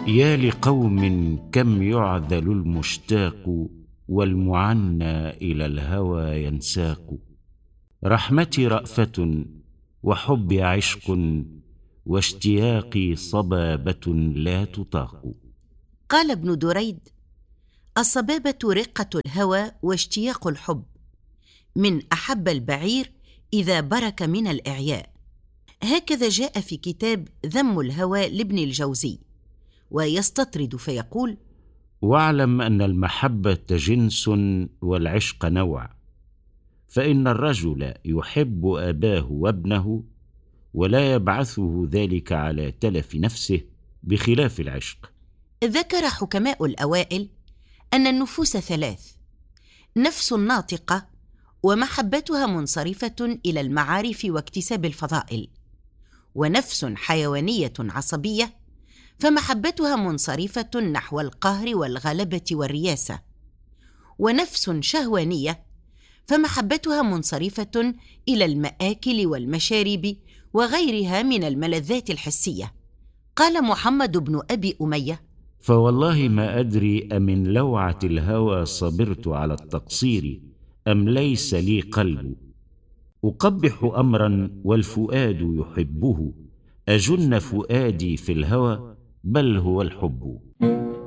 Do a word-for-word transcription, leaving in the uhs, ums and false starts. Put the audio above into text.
يا لقوم كم يعذل المشتاق والمعنى إلى الهوى ينساق. رحمتي رأفة وحبي عشق واشتياقي صبابة لا تطاق. قال ابن دريد: الصبابة رقة الهوى واشتياق الحب، من أحب البعير إذا برك من الإعياء. هكذا جاء في كتاب ذم الهوى لابن الجوزي، ويستطرد فيقول: واعلم أن المحبة جنس والعشق نوع، فإن الرجل يحب أباه وابنه ولا يبعثه ذلك على تلف نفسه بخلاف العشق. ذكر حكماء الأوائل أن النفوس ثلاث: نفس ناطقة ومحبتها منصرفة إلى المعارف واكتساب الفضائل، ونفس حيوانية عصبية فمحبتها منصرفة نحو القهر والغلبة والرياسة، ونفس شهوانية فمحبتها منصرفة إلى المآكل والمشارب وغيرها من الملذات الحسية. قال محمد بن أبي أمية: فوالله ما أدري أمن لوعة الهوى صبرت على التقصير أم ليس لي قلب. أقبح أمرا والفؤاد يحبه، أجن فؤادي في الهوى بل هو الحب.